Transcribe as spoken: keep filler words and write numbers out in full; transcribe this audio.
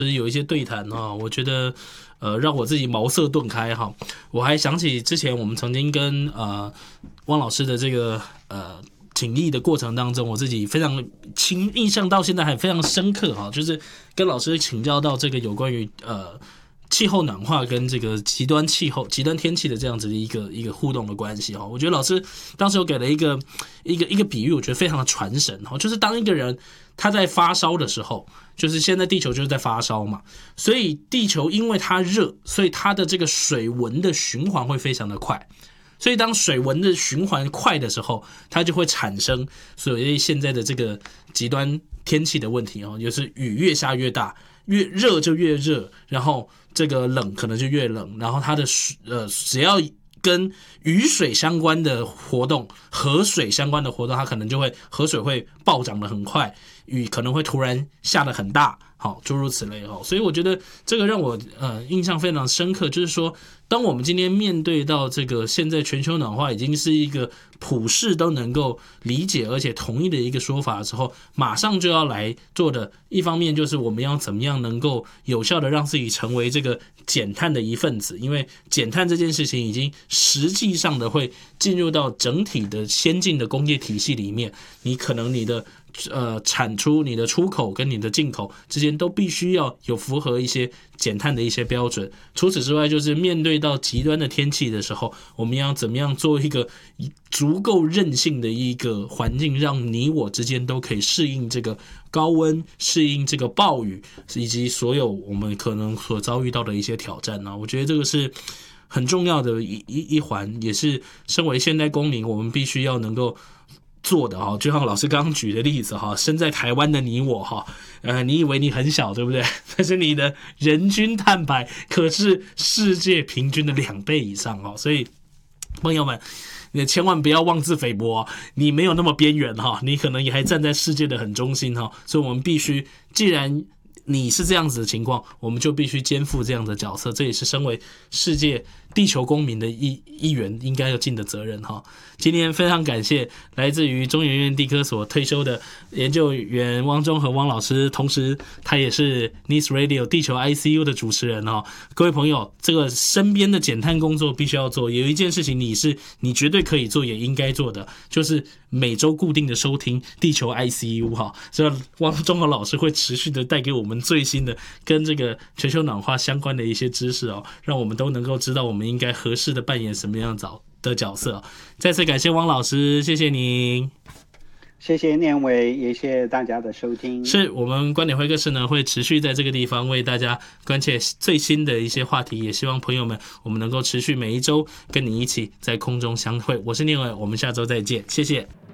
就是有一些对谈哈，我觉得呃让我自己茅塞顿开哈。我还想起之前我们曾经跟呃汪老师的这个呃请益的过程当中，我自己非常亲印象到现在还非常深刻哈，就是跟老师请教到这个有关于呃气候暖化跟这个极端气候、极端天气的这样子的一个一个互动的关系哈。我觉得老师当时有给了一个一个一个比喻，我觉得非常的传神哈，就是当一个人他在发烧的时候，就是现在地球就是在发烧嘛，所以地球因为它热，所以它的这个水温的循环会非常的快。所以当水温的循环快的时候，它就会产生所谓现在的这个极端天气的问题哦，就是雨越下越大，越热就越热，然后这个冷可能就越冷，然后它的呃只要跟雨水相关的活动、河水相关的活动，它可能就会河水会暴涨得很快，雨可能会突然下得很大，好，诸如此类哦。所以我觉得这个让我呃印象非常深刻，就是说，当我们今天面对到这个现在全球暖化已经是一个普世都能够理解而且同意的一个说法的时候，马上就要来做的，一方面就是我们要怎么样能够有效的让自己成为这个减碳的一份子，因为减碳这件事情已经实际上的会进入到整体的先进的工业体系里面，你可能你的呃产出、你的出口跟你的进口之间都必须要有符合一些减碳的一些标准。除此之外，就是面对到极端的天气的时候，我们要怎么样做一个足够韧性的一个环境，让你我之间都可以适应这个高温、适应这个暴雨，以及所有我们可能所遭遇到的一些挑战呢？我觉得这个是很重要的一一一环，也是身为现代公民我们必须要能够做的哈。就像老师刚刚举的例子哈，身在台湾的你我哈，呃，你以为你很小对不对？但是你的人均碳排可是世界平均的两倍以上哈，所以朋友们，你千万不要妄自菲薄，你没有那么边缘哈，你可能也还站在世界的很中心哈，所以我们必须，既然你是这样子的情况，我们就必须肩负这样的角色，这也是身为世界地球公民的一一员应该要尽的责任哈。今天非常感谢来自于中研院地科所退休的研究员汪中和汪老师，同时他也是 N I S Radio 地球 I C U 的主持人哈。各位朋友，这个身边的减碳工作必须要做，有一件事情你是你绝对可以做也应该做的，就是每周固定的收听地球 I C U 哈。所以汪中和老师会持续的带给我们最新的跟这个全球暖化相关的一些知识哦，让我们都能够知道我们应该合适的扮演什么样的角色。再次感谢汪老师，谢谢您。 谢谢念伟，也谢谢大家的收听。 是我们观点会客室呢，会持续在这个地方为大家关切最新的一些话题，也希望朋友们我们能够持续每一周跟你一起在空中相会。我是念伟，我们下周再见，谢谢。